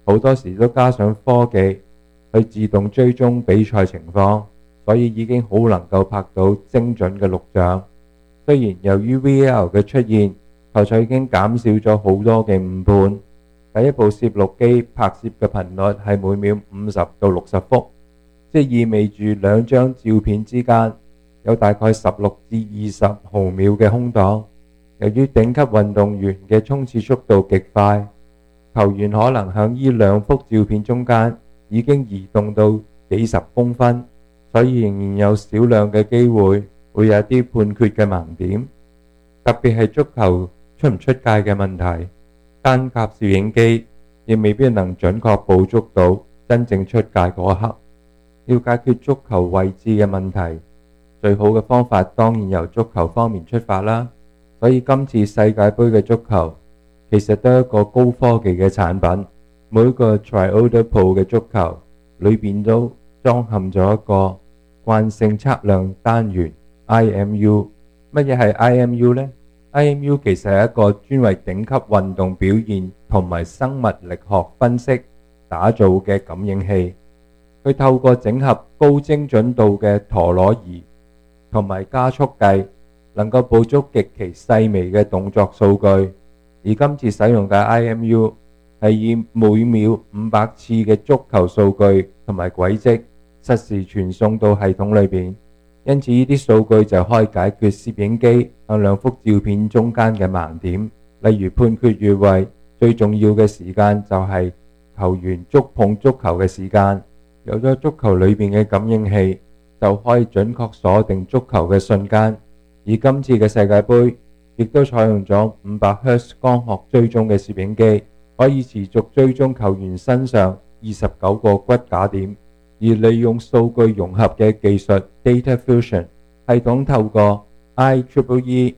好多時都加上科技去自動追蹤比賽情況，所以已經好能夠拍到精準嘅錄像。雖然由於 VAR 嘅出現，球賽已經減少咗好多嘅誤判。第一部攝錄機拍攝嘅頻率係每秒50到60幅，即意味住兩張照片之間有大概16至20毫秒嘅空檔。由於頂級運動員嘅衝刺速度極快，球員可能喺呢兩幅照片中間已經移動到幾十公分，所以仍然有少量嘅機會會有啲判決嘅盲點，特別係足球出唔出界嘅問題。單靠攝影機亦未必能準確捕捉到真正出界嗰一刻。要解決足球位置嘅問題，最好嘅方法當然由足球方面出發啦。所以今次世界盃嘅足球其實都係一個高科技嘅產品。每個 Triodo Pro 嘅足球裏邊都裝含咗一個慣性測量單元 IMU。乜嘢係 IMU 呢？ IMU 其實係一個專為頂級運動表現同埋生物力學分析打造嘅感應器。佢透過整合高精準度嘅陀螺儀同埋加速計，能夠捕捉極其細微嘅動作數據。而今次使用嘅 IMU 係以每秒500次嘅足球數據同埋軌跡實時傳送到系統裏邊，因此呢啲數據就可以解決攝影機喺兩幅照片中間嘅盲點。例如判決越位最重要嘅時間就係球員觸碰足球嘅時間。有咗足球裏邊嘅感應器，就可以準確鎖定足球嘅瞬間。而今次嘅世界盃亦都採用咗500赫茲光學追蹤嘅攝影機，可以持續追蹤球員身上29個骨架點。而利用數據融合嘅技術 Data Fusion 系統，透過 IEEE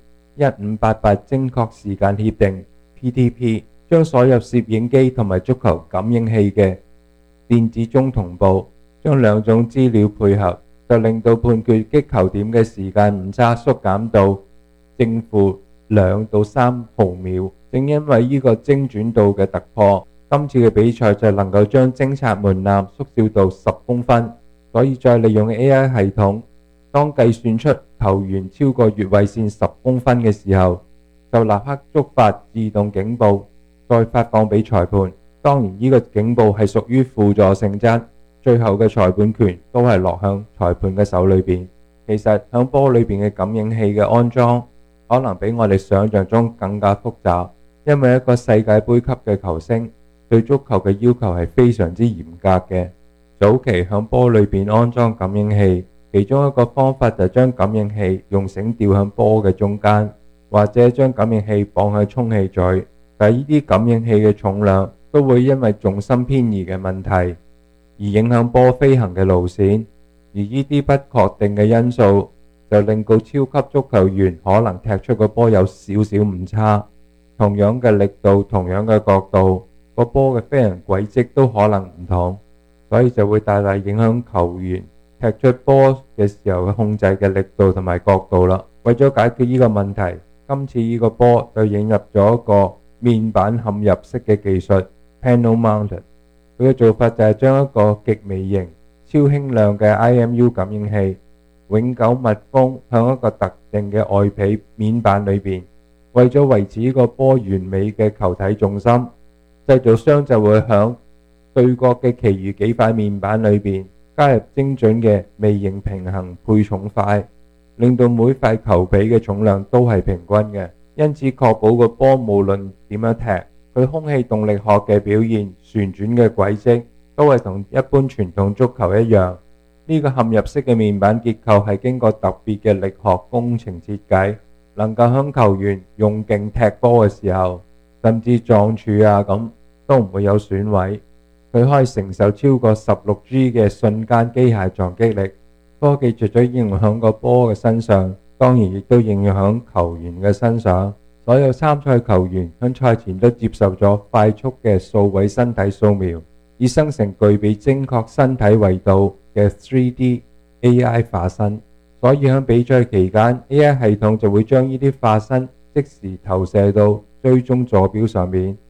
1588精確時間協定 PTP， 將所有攝影機同埋足球感應器嘅電子鐘同步，將兩種資料配合，就令到判決擊球點嘅時間誤差縮減到正負2到3毫秒。正因為呢個精準度嘅突破，今次嘅比賽就能夠將偵察門檻縮小到10公分。所以再利用 AI 系統，當計算出球員超過越位線10公分嘅時候，就立刻觸發自動警報，再發放俾裁判。當然呢個警報係屬於輔助性質，最後嘅裁判權都係落向裁判嘅手裏邊。其實響波裏邊嘅感應器嘅安裝可能比我哋想象中更加複雜，因為一個世界盃級嘅球星對足球嘅要求係非常之嚴格嘅。早期響波裏邊安裝感應器，其中一個方法就係將感應器用繩吊響波嘅中間，或者將感應器綁喺充氣嘴。但係呢啲感應器嘅重量都會因為重心偏移嘅問題而影響波飛行嘅路線，而呢啲不確定嘅因素就令到超級足球員可能踢出個波有少少誤差，同樣嘅力度、同樣嘅角度，個波嘅飛行軌跡都可能唔同，所以就會大大影響球員踢出波嘅時候嘅控制嘅力度同埋角度啦。為咗解決呢個問題，今次呢個波就引入咗一個面板嵌入式嘅技術 Panel Mounted。佢嘅做法就係將一個極微型、超輕量嘅 IMU 感應器永久密封向一個特定嘅外皮面板裏邊。為咗維持呢個波完美嘅球體重心，製造商就會響對角嘅其餘幾塊面板裏邊加入精準嘅微型平衡配重塊，令到每塊球皮嘅重量都係平均嘅，因此確保個波無論點樣踢，佢空氣動力學嘅表現、旋轉嘅軌跡都係同一般傳統足球一樣。呢個嵌入式嘅面板結構係經過特別嘅力學工程設計，能夠響球員用勁踢波嘅時候，甚至撞柱咁都唔會有損毀。佢可以承受超過16G 嘅瞬間機械撞擊力。科技除咗應用響個波嘅身上，當然亦都應用響球員嘅身上。所有參賽球員響賽前都接受咗快速嘅數位身體掃描，以生成具備精確身體維度嘅 3D AI 化身。所以響比賽期間 AI 系統就會將呢啲化身即時投射到追蹤坐標上面，